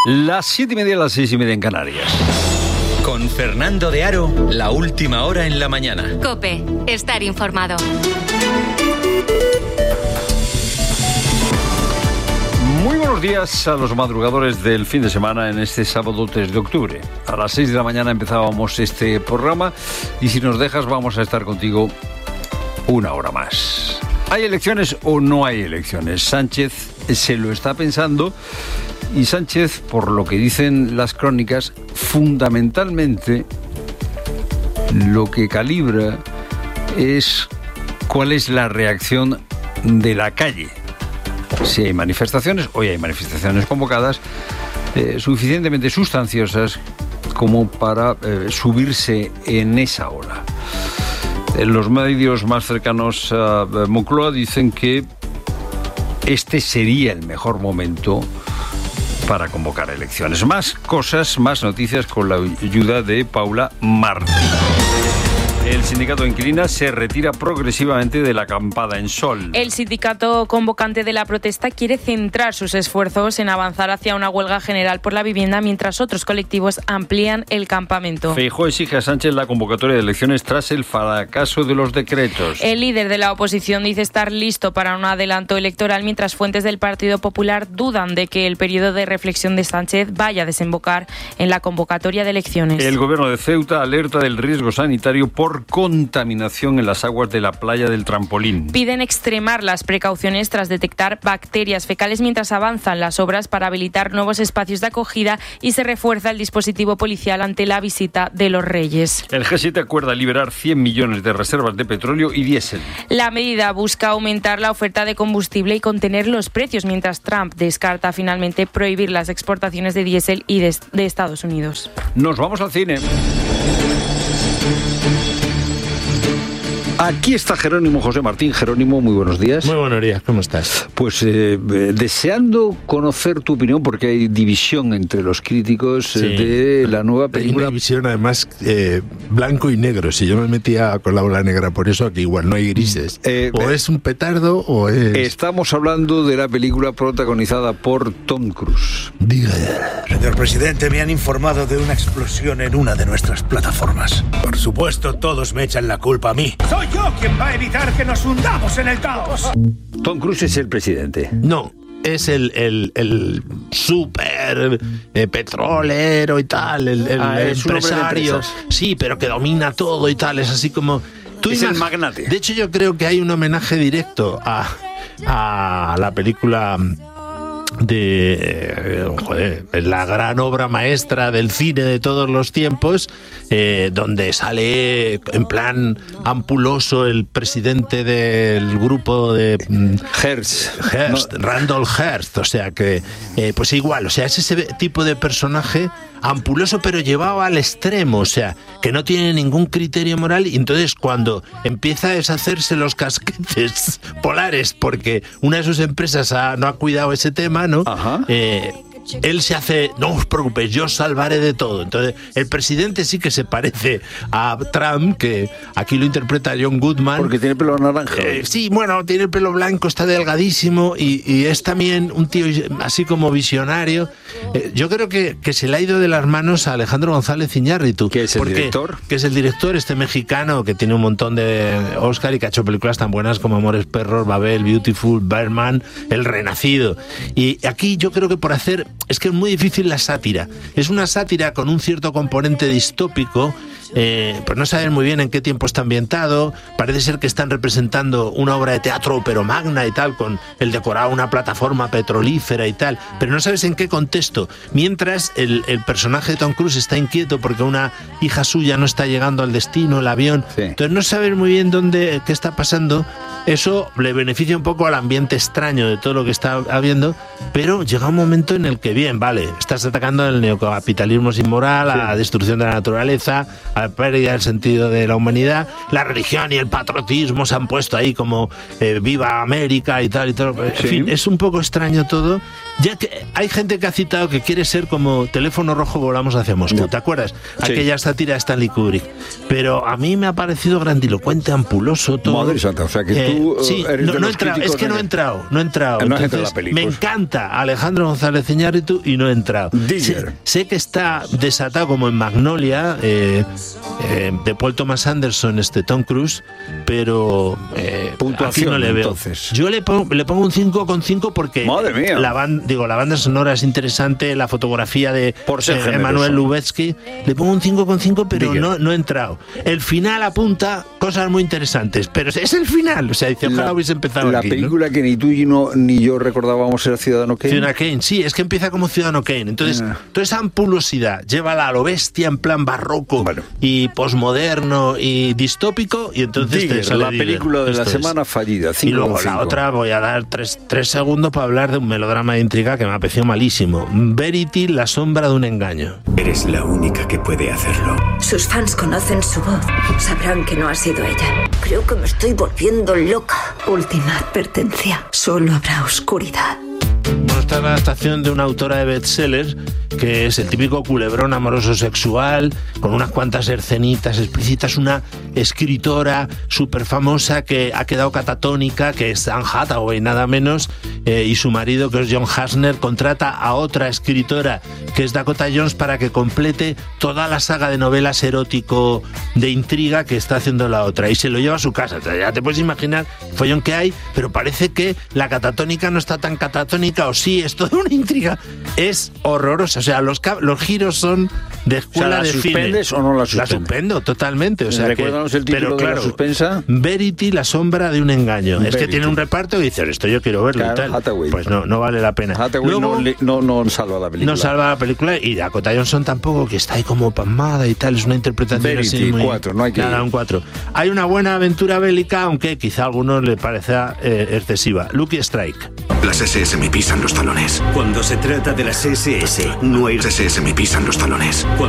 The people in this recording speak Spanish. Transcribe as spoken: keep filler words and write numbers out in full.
Las siete y media, las seis y media en Canarias. Con Fernando de Aro, la última hora en la mañana. COPE, estar informado. Muy buenos días a los madrugadores del fin de semana en este sábado tres de octubre. A las seis de la mañana empezábamos este programa y si nos dejas vamos a estar contigo una hora más. ¿Hay elecciones o no hay elecciones? Sánchez se lo está pensando y Sánchez, por lo que dicen las crónicas, fundamentalmente lo que calibra es cuál es la reacción de la calle. Si hay manifestaciones, hoy hay manifestaciones convocadas eh, suficientemente sustanciosas como para eh, subirse en esa ola. En los medios más cercanos a Moncloa dicen que este sería el mejor momento para convocar elecciones. Más cosas, más noticias con la ayuda de Paula Martín. El sindicato de inquilinas se retira progresivamente de la acampada en Sol. El sindicato convocante de la protesta quiere centrar sus esfuerzos en avanzar hacia una huelga general por la vivienda, mientras otros colectivos amplían el campamento. Feijóo exige a Sánchez la convocatoria de elecciones tras el fracaso de los decretos. El líder de la oposición dice estar listo para un adelanto electoral, mientras fuentes del Partido Popular dudan de que el periodo de reflexión de Sánchez vaya a desembocar en la convocatoria de elecciones. El gobierno de Ceuta alerta del riesgo sanitario por contaminación en las aguas de la playa del Trampolín. Piden extremar las precauciones tras detectar bacterias fecales mientras avanzan las obras para habilitar nuevos espacios de acogida y se refuerza el dispositivo policial ante la visita de los Reyes. El G siete acuerda liberar cien millones de reservas de petróleo y diésel. La medida busca aumentar la oferta de combustible y contener los precios, mientras Trump descarta finalmente prohibir las exportaciones de diésel y de, de Estados Unidos. Nos vamos al cine. Aquí está Jerónimo José Martín. Jerónimo, muy buenos días. Muy buenos días, ¿cómo estás? Pues eh, deseando conocer tu opinión, porque hay división entre los críticos sí. de la nueva película. Hay una división además eh, blanco y negro. Si yo me metía con la ola negra, por eso aquí igual no hay grises. Eh, o eh, es un petardo o es... Estamos hablando de la película protagonizada por Tom Cruise. Diga. Señor presidente, me han informado de una explosión en una de nuestras plataformas. Por supuesto, todos me echan la culpa a mí. ¡Soy yo quien va a evitar que nos hundamos en el caos! Tom Cruise es el presidente. No, es el, el, el súper eh, petrolero y tal, el, el ah, es empresario. Sí, pero que domina todo y tal, es así como... Tú es el magnate. De hecho, yo creo que hay un homenaje directo a, a la película... de eh, joder, la gran obra maestra del cine de todos los tiempos, eh, donde sale en plan ampuloso el presidente del grupo de Hearst, Hearst no. Randall Hearst, o sea que eh, pues igual, o sea, es ese tipo de personaje ampuloso pero llevado al extremo, o sea, que no tiene ningún criterio moral, y entonces cuando empieza a deshacerse los casquetes polares porque una de sus empresas ha, no ha cuidado ese tema, ¿no? Ajá. Eh, él se hace, no os preocupéis, yo os salvaré de todo. Entonces, el presidente sí que se parece a Trump, que aquí lo interpreta John Goodman. Porque tiene pelo naranja. Eh, sí, bueno, tiene el pelo blanco, está delgadísimo y, y es también un tío así como visionario. Eh, yo creo que, que se le ha ido de las manos a Alejandro González Iñárritu. ¿Qué es el porque, director? Que es el director, este mexicano que tiene un montón de Oscar y que ha hecho películas tan buenas como Amores Perros, Babel, Beautiful, Birdman, El Renacido. Y aquí yo creo que por hacer... Es que es muy difícil la sátira. Es una sátira con un cierto componente distópico, eh, pues no saben muy bien en qué tiempo está ambientado. Parece ser que están representando una obra de teatro pero magna y tal, con el decorado una plataforma petrolífera y tal, pero no sabes en qué contexto. Mientras el, el personaje de Tom Cruise está inquieto porque una hija suya no está llegando al destino, el avión. Sí. Entonces no sabes muy bien dónde, qué está pasando. Eso le beneficia un poco al ambiente extraño de todo lo que está habiendo, pero llega un momento en el que, bien, vale, estás atacando el neocapitalismo sin moral, a la destrucción de la naturaleza, a la pérdida del sentido de la humanidad. La religión y el patriotismo se han puesto ahí como eh, viva América y tal y todo. En Sí. fin, es un poco extraño todo. Ya que hay gente que ha citado que quiere ser como Teléfono Rojo, volamos hacia Moscú. No. ¿Te acuerdas? Sí. Aquella sátira de Stanley Kubrick. Pero a mí me ha parecido grandilocuente, ampuloso todo. Madre santa, o sea que Eh, tú sí, eres no, de no he los entrado, es críticos que no he de- entrado, no he entrado. No has entrado en Entonces, la peli, me pues. encanta Alejandro González Iñárritu y no he entrado. Digger. Sé, sé que está desatado como en Magnolia, eh, eh, de Paul Thomas Anderson, este Tom Cruise, pero eh, Puntuación, aquí no le veo. entonces. Yo le pongo, le pongo un cinco coma cinco porque Madre mía. la banda, digo, la banda sonora es interesante, la fotografía de Por ser eh, generoso. Emanuel Lubezki. Le pongo un cinco coma cinco, pero Digger. no, no he entrado. El final apunta cosas muy interesantes, pero es el final. O sea, dice, ojalá hubiese empezado la aquí, ¿no? película que ni tú y no, ni yo recordábamos era Ciudadano Kane. Ciudadano Kane, sí, es que empieza como Ciudadano Kane. Entonces, Ah. toda esa ampulosidad, llévala a lo bestia en plan barroco Bueno. y posmoderno y distópico, y entonces te Digger, sale la Digger. película de la Esto es. semana fallida. Y cinco luego coma la cinco. otra, voy a dar tres, tres segundos para hablar de un melodrama de intriga que me ha parecido malísimo. Verity, la sombra de un engaño. Eres la única que puede hacerlo. Sus fans conocen su voz. Sabrán que no ha sido ella. Creo que me estoy volviendo loca. Última advertencia. Solo habrá oscuridad. Bueno, esta es la adaptación de una autora de bestsellers que es el típico culebrón amoroso sexual, con unas cuantas escenitas explícitas, una escritora súper famosa que ha quedado catatónica, que es Anne Hathaway, nada menos, eh, y su marido, que es John Hasner, contrata a otra escritora, que es Dakota Jones, para que complete toda la saga de novelas erótico de intriga que está haciendo la otra, y se lo lleva a su casa. O sea, ya te puedes imaginar el follón que hay, pero parece que la catatónica no está tan catatónica, o sí, es toda una intriga. Es horrorosa, o sea, los, ca- los giros son de escuela O sea, ¿la de suspendes cine. o no la La suspendes? suspendo totalmente. O sea, que, Recuérdanos el título pero, de la claro, suspensa. Verity, la sombra de un engaño. Es que Verity. tiene un reparto que dice, esto yo quiero verlo Claro, y tal. Hathaway. Pues no, no vale la pena. Hathaway Luego, no, le- no, no salva la película. no salva la película, y Dakota Johnson tampoco, que está ahí como pasmada y tal, es una interpretación Verity, así muy... cuatro, no hay que Nada, ir. un cuatro. Hay una buena aventura bélica, aunque quizá a algunos le parezca eh, excesiva. Lucky Strike. Las S S me pisan los talones. Cuando se trata de las S S, No hay S S me pisan los talones. cuando